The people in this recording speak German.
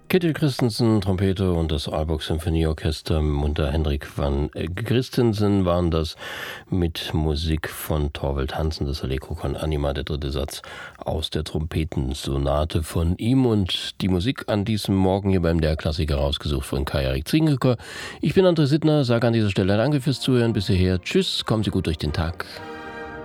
Kitty Christensen, Trompete und das Aalborg Symphonieorchester unter Hendrik van Christensen waren das mit Musik von Torvald Hansen, das Allegro con Anima, der dritte Satz aus der Trompetensonate von ihm und die Musik an diesem Morgen hier beim Der Klassiker rausgesucht von Kai-Erik Zingelker. Ich bin André Sittner, sage an dieser Stelle Danke fürs Zuhören bis hierher. Tschüss, kommen Sie gut durch den Tag.